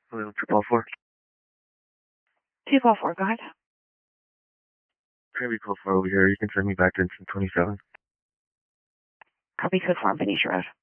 Hello, 244. 244, go ahead. Copy code 4 over here. You can send me back to 27. Copy code 4 on Benicia Road.